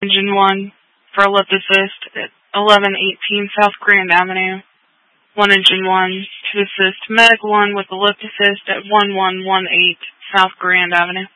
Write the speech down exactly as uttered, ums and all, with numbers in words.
Engine one for a lift assist at eleven eighteen South Grand Avenue. one Engine one to assist Medic one with the lift assist at eleven eighteen South Grand Avenue.